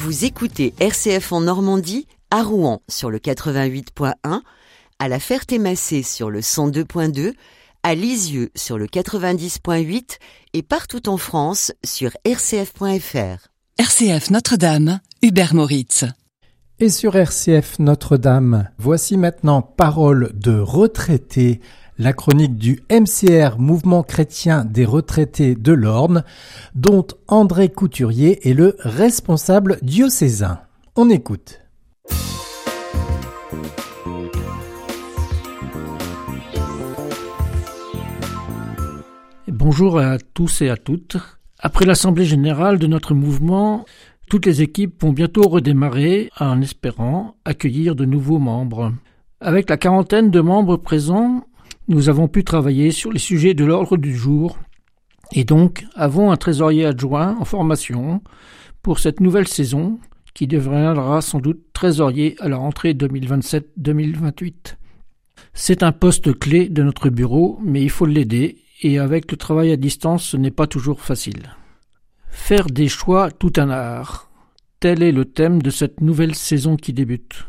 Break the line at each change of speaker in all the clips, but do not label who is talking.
Vous écoutez RCF en Normandie, à Rouen sur le 88.1, à La Ferté-Macé sur le 102.2, à Lisieux sur le 90.8 et partout en France sur rcf.fr.
RCF Notre-Dame, Hubert Moritz.
Et sur RCF Notre-Dame, voici maintenant Parole de retraités, la chronique du MCR, Mouvement chrétien des retraités de l'Orne, dont André Couturier est le responsable diocésain. On écoute.
Bonjour à tous et à toutes. Après l'assemblée générale de notre mouvement, toutes les équipes vont bientôt redémarrer en espérant accueillir de nouveaux membres. Avec la quarantaine de membres présents, nous avons pu travailler sur les sujets de l'ordre du jour et donc avons un trésorier adjoint en formation pour cette nouvelle saison qui deviendra sans doute trésorier à la rentrée 2027-2028. C'est un poste clé de notre bureau, mais il faut l'aider et avec le travail à distance, ce n'est pas toujours facile. Faire des choix, tout un art. Tel est le thème de cette nouvelle saison qui débute.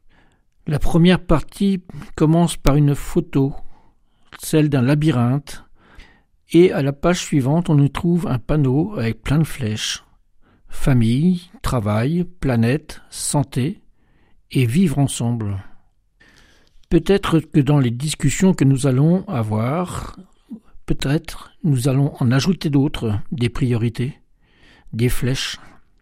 La première partie commence par une photo, celle d'un labyrinthe, et à la page suivante, on y trouve un panneau avec plein de flèches. Famille, travail, planète, santé et vivre ensemble. Peut-être que dans les discussions que nous allons avoir, peut-être nous allons en ajouter d'autres, des priorités, des flèches.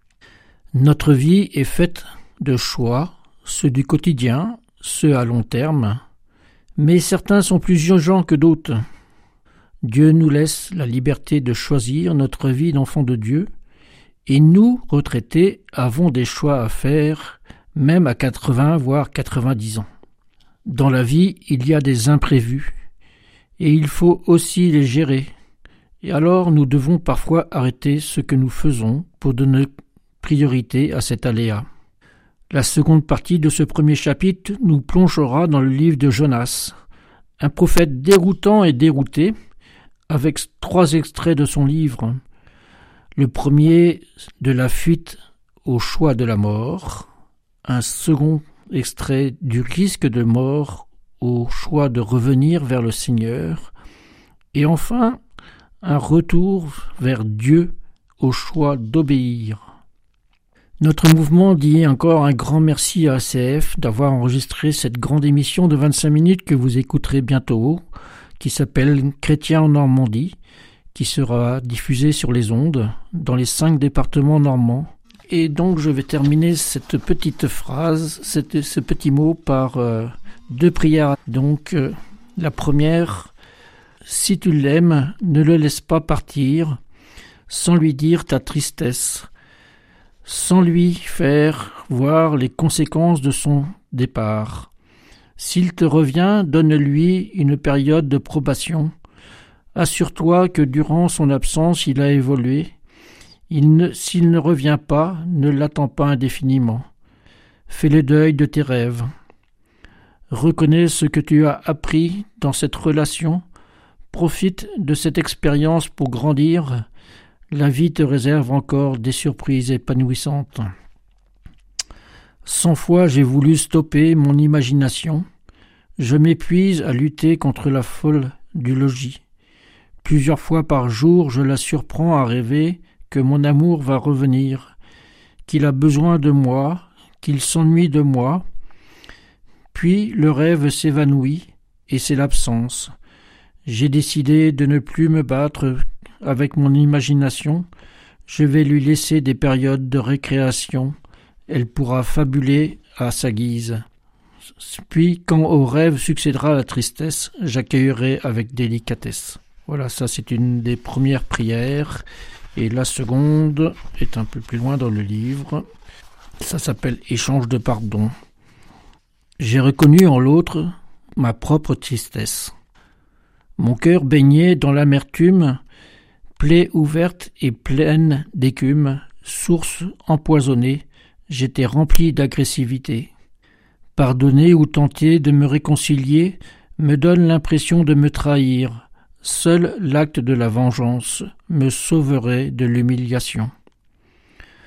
Notre vie est faite de choix, ceux du quotidien, ceux à long terme, mais certains sont plus urgents que d'autres. Dieu nous laisse la liberté de choisir notre vie d'enfant de Dieu, et nous, retraités, avons des choix à faire, même à 80 voire 90 ans. Dans la vie, il y a des imprévus, et il faut aussi les gérer. Et alors nous devons parfois arrêter ce que nous faisons pour donner priorité à cet aléa. La seconde partie de ce premier chapitre nous plongera dans le livre de Jonas, un prophète déroutant et dérouté, avec 3 extraits de son livre. Le premier de la fuite au choix de la mort, un second extrait du risque de mort au choix de revenir vers le Seigneur, et enfin un retour vers Dieu au choix d'obéir. Notre mouvement dit encore un grand merci à ACF d'avoir enregistré cette grande émission de 25 minutes que vous écouterez bientôt, qui s'appelle Chrétiens en Normandie, qui sera diffusée sur les ondes dans les 5 départements normands. Et donc je vais terminer cette petite phrase, ce petit mot par 2 prières. Donc la première, si tu l'aimes, ne le laisse pas partir sans lui dire ta tristesse, sans lui faire voir les conséquences de son départ. S'il te revient, donne-lui une période de probation. Assure-toi que durant son absence, il a évolué. S'il ne revient pas, ne l'attends pas indéfiniment. Fais le deuil de tes rêves. Reconnais ce que tu as appris dans cette relation. Profite de cette expérience pour grandir. La vie te réserve encore des surprises épanouissantes. 100 fois j'ai voulu stopper mon imagination. Je m'épuise à lutter contre la folle du logis. Plusieurs fois par jour, je la surprends à rêver que mon amour va revenir, qu'il a besoin de moi, qu'il s'ennuie de moi. Puis le rêve s'évanouit et c'est l'absence. J'ai décidé de ne plus me battre avec mon imagination. Je vais lui laisser des périodes de récréation. Elle pourra fabuler à sa guise. Puis, quand au rêve succédera la tristesse, j'accueillerai avec délicatesse. Voilà, ça c'est une des premières prières. Et la seconde est un peu plus loin dans le livre. Ça s'appelle « Échange de pardon ». J'ai reconnu en l'autre ma propre tristesse. Mon cœur baignait dans l'amertume, plaie ouverte et pleine d'écume, source empoisonnée, j'étais rempli d'agressivité. Pardonner ou tenter de me réconcilier me donne l'impression de me trahir. Seul l'acte de la vengeance me sauverait de l'humiliation.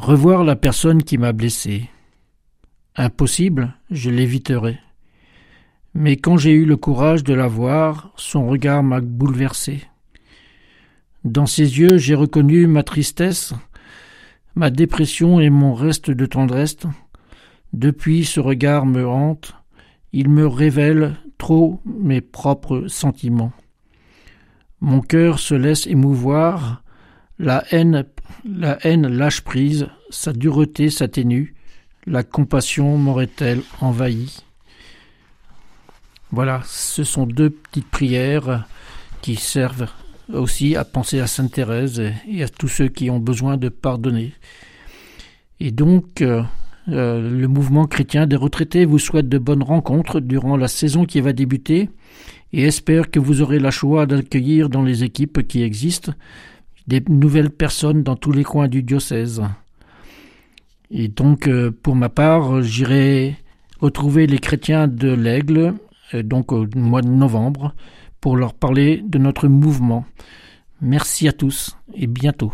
Revoir la personne qui m'a blessé. Impossible, je l'éviterai. Mais quand j'ai eu le courage de la voir, son regard m'a bouleversé. Dans ses yeux, j'ai reconnu ma tristesse, ma dépression et mon reste de tendresse. Depuis, ce regard me hante. Il me révèle trop mes propres sentiments. Mon cœur se laisse émouvoir. La haine lâche prise. Sa dureté s'atténue. La compassion m'aurait-elle envahi? Voilà, ce sont 2 petites prières qui servent aussi à penser à Sainte Thérèse et à tous ceux qui ont besoin de pardonner. Et donc, le mouvement chrétien des retraités vous souhaite de bonnes rencontres durant la saison qui va débuter et espère que vous aurez la joie d'accueillir dans les équipes qui existent des nouvelles personnes dans tous les coins du diocèse. Et donc, pour ma part, j'irai retrouver les chrétiens de l'Aigle, donc au mois de novembre, pour leur parler de notre mouvement. Merci à tous et bientôt.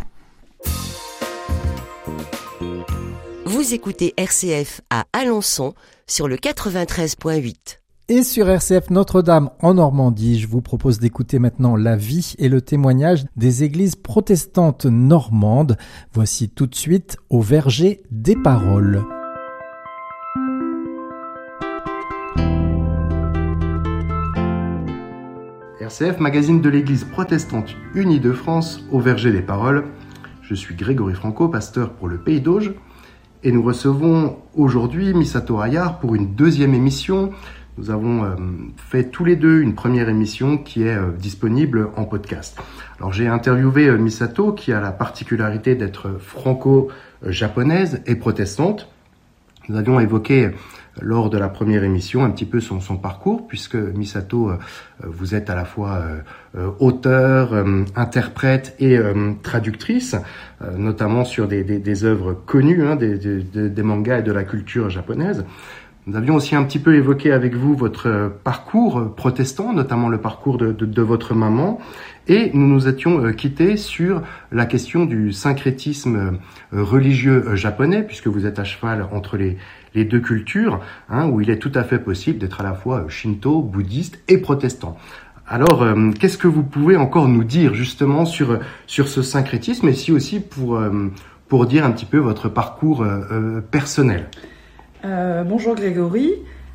Vous écoutez RCF à Alençon sur le 93.8.
Et sur RCF Notre-Dame en Normandie, je vous propose d'écouter maintenant la vie et le témoignage des églises protestantes normandes. Voici tout de suite Au verger des paroles.
RCF, magazine de l'Église protestante unie de France, Au verger des paroles. Je suis Grégory Franco, pasteur pour le Pays d'Auge. Et nous recevons aujourd'hui Misato Ayar pour une 2e émission. Nous avons fait tous les deux une première émission qui est disponible en podcast. Alors j'ai interviewé Misato qui a la particularité d'être franco-japonaise et protestante. Nous avions évoqué lors de la première émission un petit peu son parcours, puisque Misato, vous êtes à la fois auteur, interprète et traductrice, notamment sur des œuvres connues, des mangas et de la culture japonaise. Nous avions aussi un petit peu évoqué avec vous votre parcours protestant, notamment le parcours de votre maman, et nous nous étions quittés sur la question du syncrétisme religieux japonais, puisque vous êtes à cheval entre les 2 cultures, où il est tout à fait possible d'être à la fois shinto, bouddhiste et protestant. Alors, qu'est-ce que vous pouvez encore nous dire justement sur ce syncrétisme, et aussi pour dire un petit peu votre parcours personnel?
Bonjour Grégory.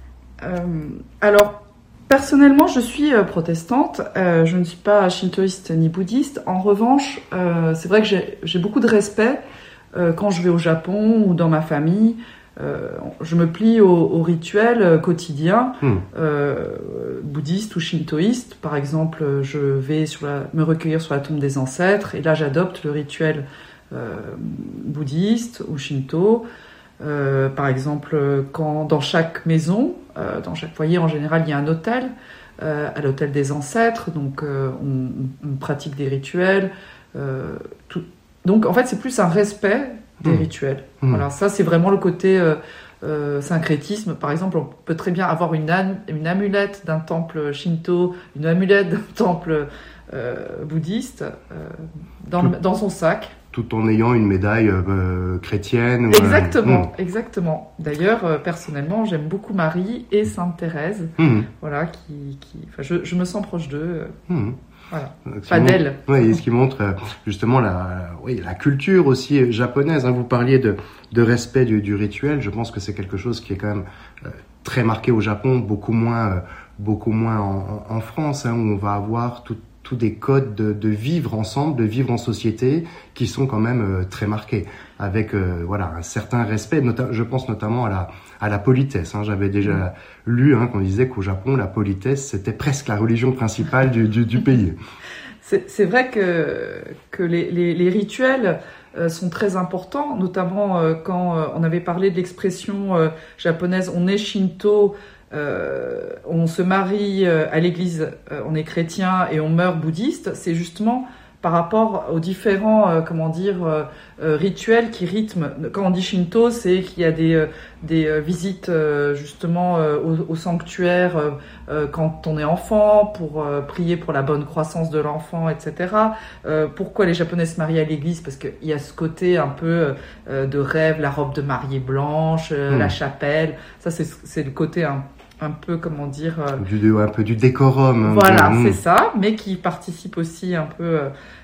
Alors, personnellement, je suis protestante. Je ne suis pas shintoïste ni bouddhiste. En revanche, c'est vrai que j'ai beaucoup de respect quand je vais au Japon ou dans ma famille. Je me plie aux rituels quotidiens, bouddhistes ou shintoïstes. Par exemple, je vais me recueillir sur la tombe des ancêtres, et là j'adopte le rituel bouddhiste ou shinto. Par exemple, quand dans chaque maison, dans chaque foyer en général, il y a un autel, à l'autel des ancêtres, donc on pratique des rituels. Donc en fait, c'est plus un respect des rituels. Voilà, ça c'est vraiment le côté syncrétisme. Par exemple, on peut très bien avoir une amulette d'un temple shinto, une amulette d'un temple bouddhiste dans son sac.
Tout en ayant une médaille chrétienne.
Exactement. D'ailleurs, personnellement, j'aime beaucoup Marie et Sainte Thérèse. Voilà, je me sens proche d'eux. Voilà. Pas d'elle.
Oui, ce qui montre justement la culture aussi japonaise. Vous parliez de respect du rituel. Je pense que c'est quelque chose qui est quand même très marqué au Japon, beaucoup moins en France, où on va avoir tous des codes de vivre ensemble, de vivre en société, qui sont quand même très marqués, avec un certain respect. Je pense notamment à la politesse. J'avais déjà lu qu'on disait qu'au Japon, la politesse, c'était presque la religion principale du pays.
C'est vrai que les rituels sont très importants, notamment quand on avait parlé de l'expression japonaise « on est shinto », on se marie à l'église, on est chrétien et on meurt bouddhiste. C'est justement par rapport aux différents rituels qui rythment. Quand on dit Shinto, c'est qu'il y a des visites justement au sanctuaire quand on est enfant pour prier pour la bonne croissance de l'enfant, etc. Pourquoi les Japonais se marient à l'église? Parce qu'il y a ce côté un peu de rêve, la robe de mariée blanche, la chapelle. Ça, c'est le côté un peu, comment dire...
un peu du décorum.
Voilà, c'est ça, mais qui participe aussi un peu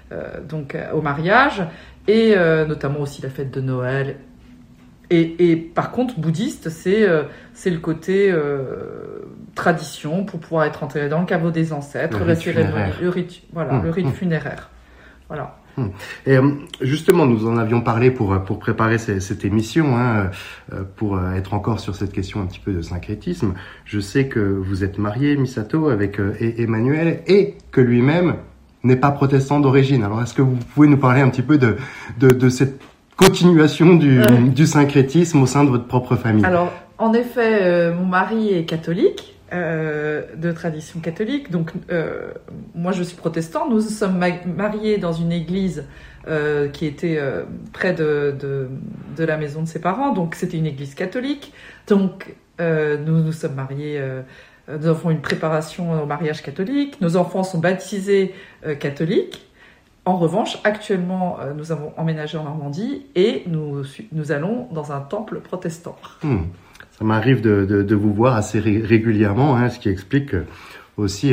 au mariage, et notamment aussi la fête de Noël. Et par contre, bouddhiste, c'est le côté tradition pour pouvoir être enterré dans le caveau des ancêtres, la cérémonie, le rite funéraire. Voilà.
Et justement, nous en avions parlé pour préparer cette émission, pour être encore sur cette question un petit peu de syncrétisme. Je sais que vous êtes marié, Misato, avec Emmanuel, et que lui-même n'est pas protestant d'origine. Alors, est-ce que vous pouvez nous parler un petit peu de cette continuation du syncrétisme au sein de votre propre famille?
Alors, en effet, mon mari est catholique. De tradition catholique, donc moi je suis protestant. Nous sommes mariés dans une église qui était près de la maison de ses parents, donc c'était une église catholique. Donc nous sommes mariés, nous avons une préparation au mariage catholique, nos enfants sont baptisés catholiques. En revanche, actuellement, nous avons emménagé en Normandie et nous allons dans un temple protestant.
Ça m'arrive de vous voir assez régulièrement, ce qui explique aussi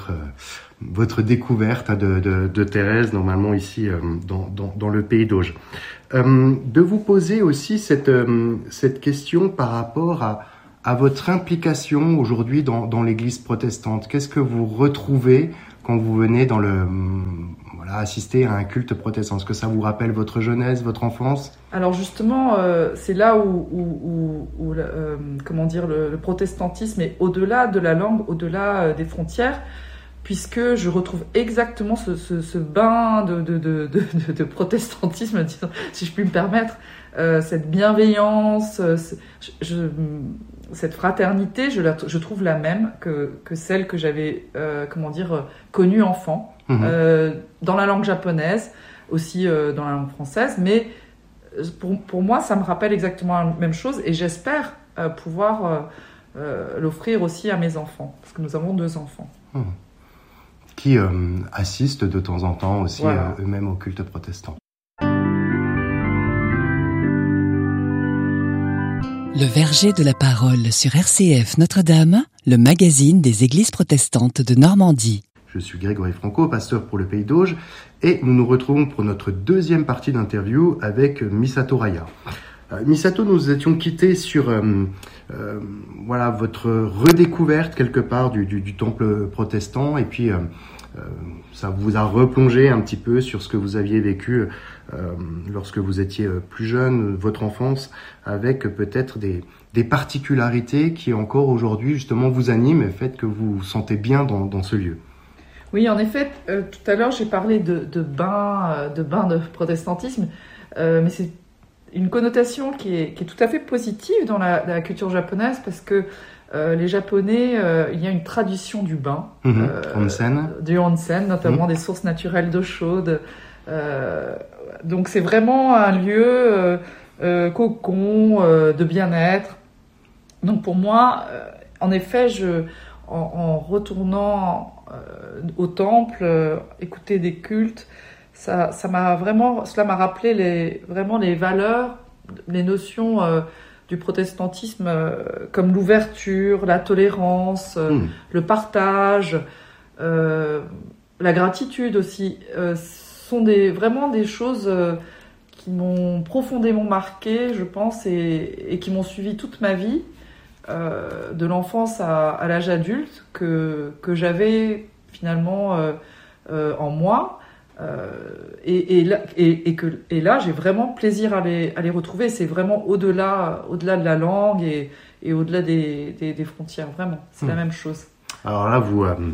votre découverte de Thérèse, normalement ici dans le pays d'Auge. De vous poser aussi cette question par rapport à votre implication aujourd'hui dans l'Église protestante. Qu'est-ce que vous retrouvez quand vous venez assister à un culte protestant? Est-ce que ça vous rappelle votre jeunesse, votre enfance?
Alors justement, c'est là où le protestantisme est au-delà de la langue, au-delà des frontières, puisque je retrouve exactement ce bain de protestantisme, si je puis me permettre, cette bienveillance, cette fraternité, je trouve la même que celle que j'avais, connue enfant, dans la langue japonaise, aussi dans la langue française, mais pour moi, ça me rappelle exactement la même chose, et j'espère pouvoir l'offrir aussi à mes enfants, parce que nous avons 2 enfants.
Qui assistent de temps en temps aussi eux-mêmes au culte protestant.
Le verger de la parole sur RCF Notre-Dame, le magazine des églises protestantes de Normandie.
Je suis Grégory Franco, pasteur pour le pays d'Auge, et nous nous retrouvons pour notre deuxième partie d'interview avec Misato Raya. Misato, nous étions quittés sur votre redécouverte quelque part du temple protestant, et puis ça vous a replongé un petit peu sur ce que vous aviez vécu lorsque vous étiez plus jeune, votre enfance, avec peut-être des particularités qui encore aujourd'hui justement vous animent et fait que vous vous sentez bien dans ce lieu.
Oui, en effet, tout à l'heure j'ai parlé de bain de protestantisme, mais c'est une connotation qui est tout à fait positive dans la culture japonaise, parce que les Japonais, il y a une tradition du bain, du onsen, notamment des sources naturelles d'eau chaude. Donc c'est vraiment un lieu cocon, de bien-être. Donc pour moi, en effet, en retournant au temple, écouter des cultes, cela m'a rappelé les valeurs, les notions du protestantisme, comme l'ouverture, la tolérance, le partage, la gratitude aussi, sont vraiment des choses qui m'ont profondément marquée, je pense, et qui m'ont suivi toute ma vie, de l'enfance à l'âge adulte, que j'avais finalement en moi. Et là, j'ai vraiment plaisir à les retrouver. C'est vraiment au-delà de la langue et au-delà des frontières. Vraiment, c'est la même chose.
Alors là,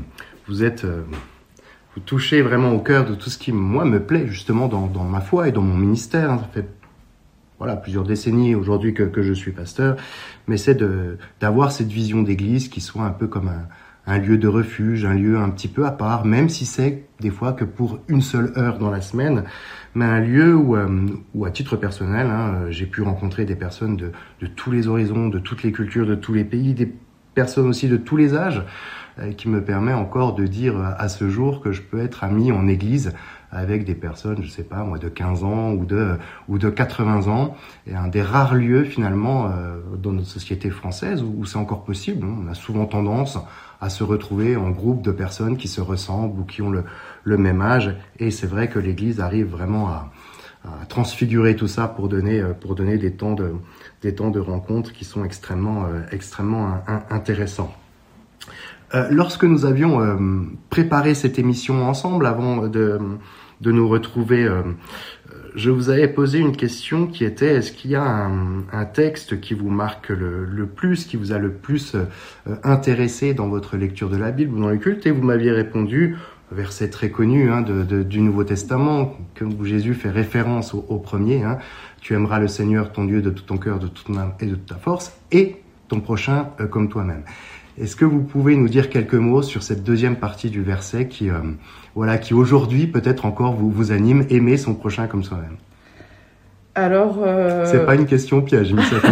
vous touchez vraiment au cœur de tout ce qui, moi, me plaît justement dans ma foi et dans mon ministère. Ça fait plusieurs décennies aujourd'hui que je suis pasteur, mais c'est d'avoir cette vision d'église qui soit un peu comme un lieu de refuge, un lieu un petit peu à part, même si c'est des fois que pour une seule heure dans la semaine, mais un lieu où à titre personnel, j'ai pu rencontrer des personnes de tous les horizons, de toutes les cultures, de tous les pays, des personnes aussi de tous les âges, qui me permet encore de dire à ce jour que je peux être ami en église avec des personnes, je sais pas moi, de 15 ans ou de 80 ans, et un des rares lieux finalement dans notre société française où c'est encore possible. On a souvent tendance à se retrouver en groupe de personnes qui se ressemblent ou qui ont le même âge, et c'est vrai que l'Église arrive vraiment à transfigurer tout ça pour donner des temps de rencontres qui sont extrêmement intéressants. Lorsque nous avions préparé cette émission ensemble avant de nous retrouver, je vous avais posé une question qui était: est-ce qu'il y a un texte qui vous marque le plus, qui vous a le plus intéressé dans votre lecture de la Bible ou dans le culte? Et vous m'aviez répondu, verset très connu du Nouveau Testament, où Jésus fait référence au premier, tu aimeras le Seigneur ton Dieu de tout ton cœur, de toute ton âme et de toute ta force, et ton prochain comme toi-même. Est-ce que vous pouvez nous dire quelques mots sur cette deuxième partie du verset qui aujourd'hui peut-être encore vous anime, aimer son prochain comme soi-même?
Alors,
c'est pas une question piège, Misato.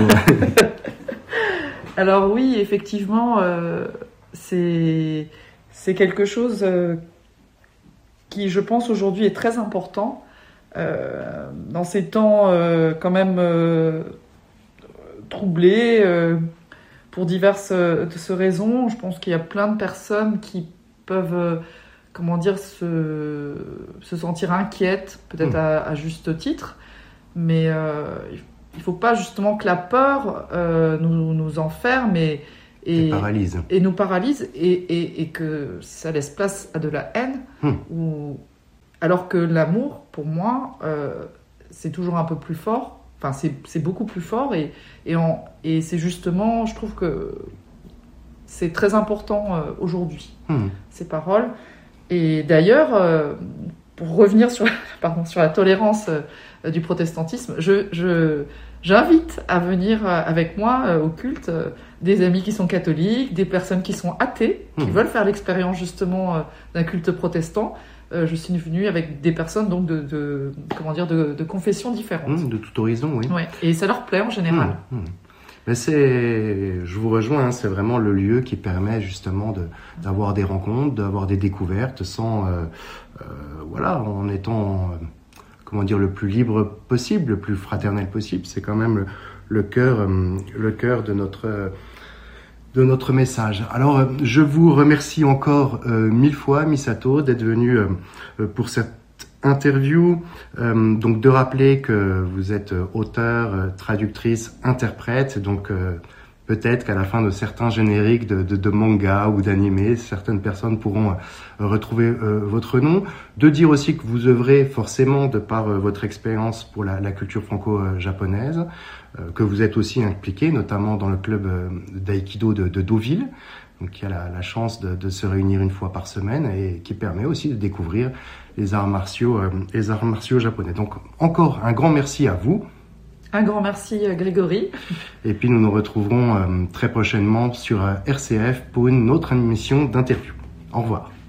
Alors oui, effectivement, c'est quelque chose qui, je pense, aujourd'hui est très important dans ces temps quand même troublés. Pour diverses raisons, je pense qu'il y a plein de personnes qui peuvent, se sentir inquiètes, peut-être à juste titre, mais il ne faut pas justement que la peur nous enferme et nous paralyse et que ça laisse place à de la haine, alors que l'amour, pour moi, c'est toujours un peu plus fort. Enfin, c'est beaucoup plus fort et c'est justement, je trouve que c'est très important aujourd'hui, ces paroles. Et d'ailleurs, pour revenir sur la tolérance du protestantisme, j'invite à venir avec moi au culte des amis qui sont catholiques, des personnes qui sont athées, qui veulent faire l'expérience justement d'un culte protestant. Je suis venue avec des personnes donc de confessions différentes.
De tout horizon, oui.
Ouais, et ça leur plaît en général.
Mais je vous rejoins, c'est vraiment le lieu qui permet justement d'avoir des rencontres, d'avoir des découvertes sans, en étant, le plus libre possible, le plus fraternel possible. C'est quand même le cœur de notre message. Alors, je vous remercie encore 1000 fois, Misato, d'être venu pour cette interview. Donc, de rappeler que vous êtes auteur, traductrice, interprète. Donc, peut-être qu'à la fin de certains génériques de manga ou d'animé, certaines personnes pourront retrouver votre nom. De dire aussi que vous œuvrez forcément de par votre expérience pour la culture franco-japonaise, que vous êtes aussi impliqué, notamment dans le club d'aïkido de Deauville, donc qui a la chance de se réunir une fois par semaine et qui permet aussi de découvrir les arts martiaux japonais. Donc encore un grand merci à vous.
Un grand merci Grégory.
Et puis nous nous retrouverons très prochainement sur RCF pour une autre émission d'interview. Au revoir.